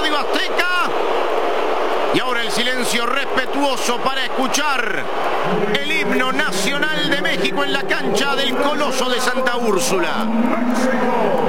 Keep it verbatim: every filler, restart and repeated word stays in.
Estadio Azteca. Y ahora el silencio respetuoso para escuchar el himno nacional de México en la cancha del Coloso de Santa Úrsula.